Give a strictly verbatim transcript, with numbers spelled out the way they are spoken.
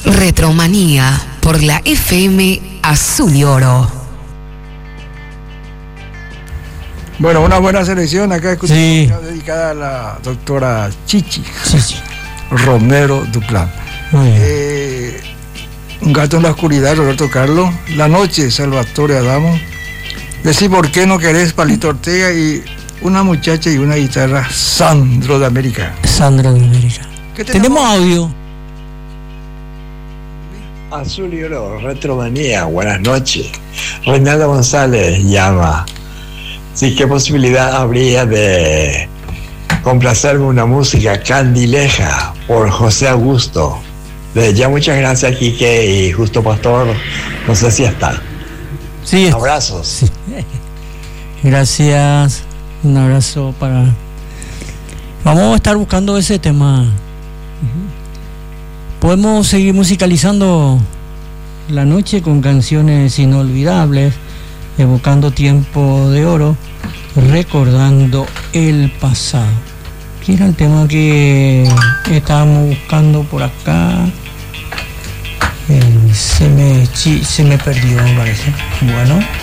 Retromanía por la F M Azul y Oro. Bueno, una buena selección acá escuchamos, Sí. dedicada a la doctora Chichi Sí, sí. Romero Duplán. Muy bien. Eh, Un gato en la oscuridad, Roberto Carlos. La noche, Salvatore Adamo. Decí por qué no querés, Palito Ortega. Y una muchacha y una guitarra, Sandro de América. Sandra de América. ¿Qué Tenemos audio. Azul y Oro, Retromanía, buenas noches. Reinaldo González llama. Sí, ¿qué posibilidad habría de complacerme una música Candileja por José Augusto? Desde ya muchas gracias, Quique y Justo Pastor. No sé si está. Sí, es- Abrazos. sí. Gracias. Un abrazo para. Vamos a estar buscando ese tema. Podemos seguir musicalizando la noche con canciones inolvidables, evocando tiempo de oro, recordando el pasado. ¿Qué era el tema que estábamos buscando por acá? Eh, se me chi- se me perdió, me parece. Bueno.